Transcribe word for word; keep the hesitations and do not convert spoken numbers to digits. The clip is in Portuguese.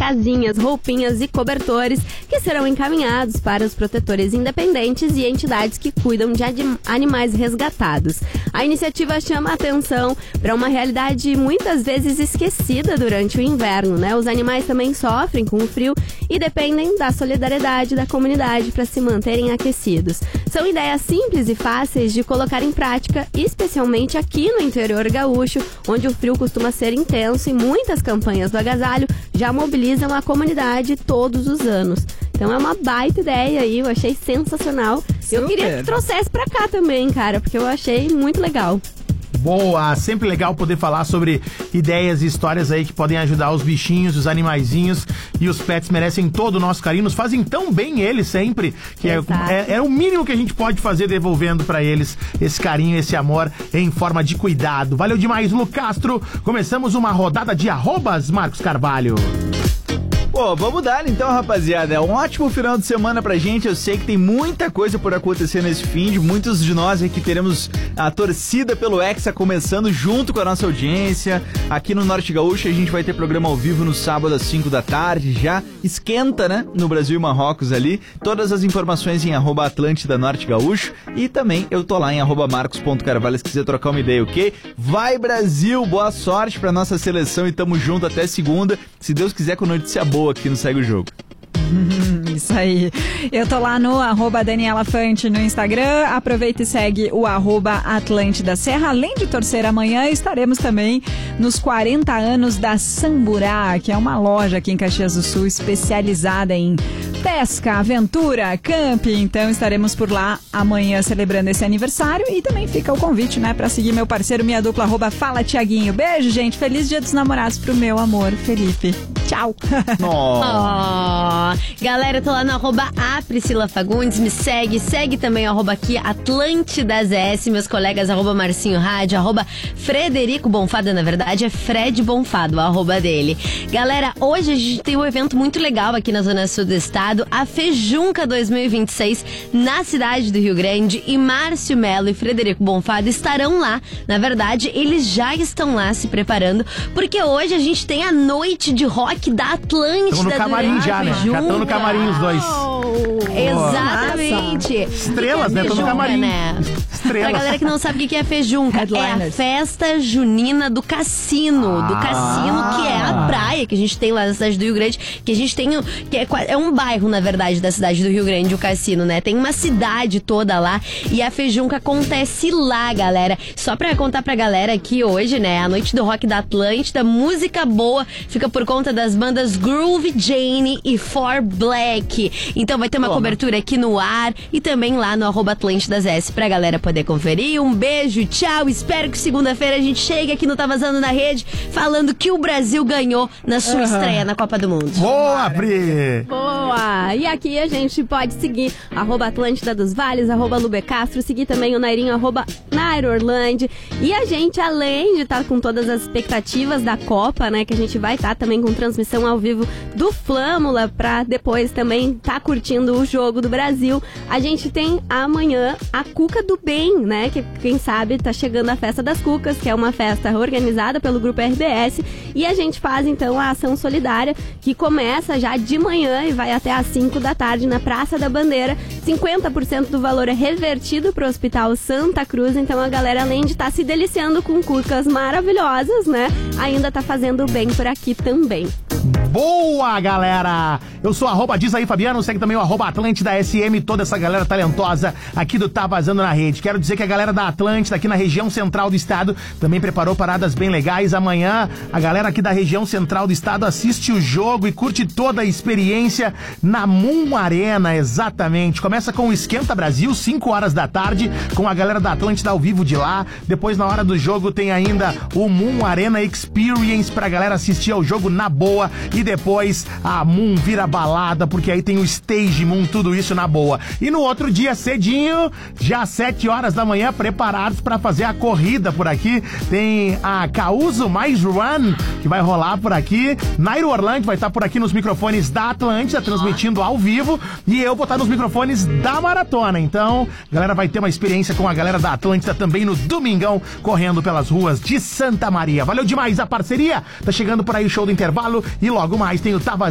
casinhas, roupinhas e cobertores que serão encaminhados para os protetores independentes e entidades que cuidam de animais resgatados. A iniciativa chama a atenção para uma realidade muitas vezes esquecida durante o inverno, né? Os animais também sofrem com o frio e dependem da solidariedade da comunidade para se manterem aquecidos. São ideias simples e fáceis de colocar em prática, especialmente aqui no interior gaúcho, onde o frio costuma ser intenso e muitas campanhas do agasalho já mobilizam a comunidade todos os anos. Então é uma baita ideia aí, eu achei sensacional. Super. Eu queria que trouxesse pra cá também, cara, porque eu achei muito legal. Boa, sempre legal poder falar sobre ideias e histórias aí que podem ajudar os bichinhos, os animaizinhos, e os pets merecem todo o nosso carinho, nos fazem tão bem eles sempre, que é, é, é o mínimo que a gente pode fazer, devolvendo pra eles esse carinho, esse amor em forma de cuidado. Valeu demais, Lu Castro. Começamos uma rodada de arrobas, Marcos Carvalho. Pô, vamos dar então, rapaziada. É um ótimo final de semana pra gente. Eu sei que tem muita coisa por acontecer nesse fim de muitos de nós aqui teremos a torcida pelo Hexa começando junto com a nossa audiência. Aqui no Norte Gaúcho a gente vai ter programa ao vivo no sábado às cinco da tarde. Já esquenta, né? No Brasil e Marrocos ali. Todas as informações em arroba Atlântida Norte Gaúcho. E também eu tô lá em arroba marcos ponto carvalho se quiser trocar uma ideia, ok? Vai, Brasil! Boa sorte pra nossa seleção e tamo junto até segunda. Se Deus quiser, com notícia boa aqui no Segue o Jogo. Isso aí. Eu tô lá no arroba Daniela Fante no Instagram. Aproveita e segue o arroba Atlântida Serra. Além de torcer amanhã, estaremos também nos quarenta anos da Samburá, que é uma loja aqui em Caxias do Sul especializada em pesca, aventura, camping. Então estaremos por lá amanhã celebrando esse aniversário. E também fica o convite, né, pra seguir meu parceiro, minha dupla, arroba Fala Tiaguinho. Beijo, gente. Feliz Dia dos Namorados pro meu amor, Felipe. Tchau. Oh. Oh. Galera, eu tô lá no arroba a Priscila Fagundes, me segue, segue também o arroba aqui Atlântidas S, meus colegas arroba Marcinho Rádio, arroba Frederico Bonfado, na verdade é Fred Bonfado, o arroba dele. Galera, hoje a gente tem um evento muito legal aqui na Zona Sul do Estado, a Fejunca dois mil e vinte e seis, na cidade do Rio Grande, e Márcio Melo e Frederico Bonfado estarão lá. Na verdade, eles já estão lá se preparando, porque hoje a gente tem a noite de rock da Atlântida. Estão no camarim já, né? Já estão no camarim os dois. Exatamente. Estrelas, né? Estão no camarim. Né? Estrelas. Pra galera que não sabe o que é Fejunca, é a festa junina do Cassino. Ah. Do Cassino, que é a praia que a gente tem lá na cidade do Rio Grande. Que a gente tem, que é, é um bairro, na verdade, da cidade do Rio Grande, o Cassino, né? Tem uma cidade toda lá e a Fejunca acontece lá, galera. Só pra contar pra galera aqui hoje, né? A noite do rock da Atlântida, música boa, fica por conta das bandas Groove Jane e For Black. Então vai ter uma Toma. cobertura aqui no ar e também lá no arroba Atlântidas S pra galera poder conferir. Um beijo, tchau. Espero que segunda-feira a gente chegue aqui no Tá Vazando na Rede falando que o Brasil ganhou na sua uhum. estreia na Copa do Mundo. Boa, Pri! Boa! E aqui a gente pode seguir arroba Atlântida dos Vales, arroba Lube Castro, seguir também o Nairinho, arroba Nairo Orlandi. E a gente, além de estar tá com todas as expectativas da Copa, né, que a gente vai estar tá também com transmissão ao vivo do Flâmula pra depois também tá curtindo o jogo do Brasil. A gente tem amanhã a Cuca do Bem, né? Que quem sabe tá chegando a Festa das Cucas, que é uma festa organizada pelo Grupo R B S. E a gente faz então a ação solidária, que começa já de manhã e vai até às cinco da tarde na Praça da Bandeira. cinquenta por cento do valor é revertido pro Hospital Santa Cruz. Então a galera, além de estar tá se deliciando com cucas maravilhosas, né? Ainda tá fazendo bem por aqui também. Boa, galera! Eu sou arroba Diz aí, Fabiano, segue também o arroba Atlântida S M, toda essa galera talentosa aqui do Tá Vazando na Rede. Quero dizer que a galera da Atlântida, aqui na região central do estado, também preparou paradas bem legais. Amanhã, a galera aqui da região central do estado assiste o jogo e curte toda a experiência na Moon Arena, exatamente. Começa com o Esquenta Brasil, cinco horas da tarde, com a galera da Atlântida ao vivo de lá. Depois, na hora do jogo, tem ainda o Moon Arena Experience pra galera assistir ao jogo na boa. E depois a Moon vira balada, porque aí tem o Stage Moon, tudo isso na boa. E no outro dia, cedinho, já às sete horas da manhã, preparados para fazer a corrida por aqui, tem a Causo Mais Run, que vai rolar por aqui. Nairo Orlando vai estar por aqui nos microfones da Atlântida, transmitindo ao vivo, e eu vou estar nos microfones da Maratona. Então, a galera vai ter uma experiência com a galera da Atlântida também no domingão, correndo pelas ruas de Santa Maria. Valeu demais a parceria, tá chegando por aí o show do intervalo, e logo mais tem o Tava